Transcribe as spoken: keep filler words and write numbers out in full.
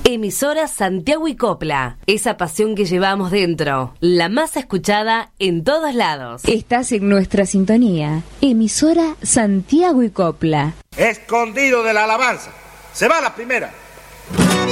Emisora Santiago y Copla. Esa pasión que llevamos dentro. La más escuchada en todos lados. Estás en nuestra sintonía. Emisora Santiago y Copla. Escondido de la alabanza. Se va la primera.